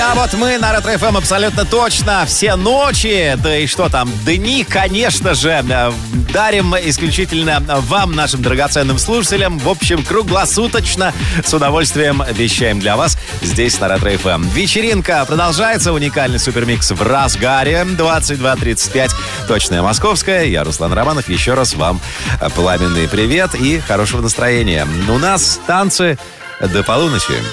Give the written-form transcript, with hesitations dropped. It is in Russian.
А вот мы на Ретро-ФМ абсолютно точно все ночи, да и что там, дни, конечно же, дарим исключительно вам, нашим драгоценным слушателям. В общем, круглосуточно с удовольствием вещаем для вас здесь на Ретро-ФМ. Вечеринка продолжается, уникальный супермикс в разгаре. 22:35, точное московское. Я Руслан Романов. Еще раз вам пламенный привет и хорошего настроения. У нас танцы до полуночи.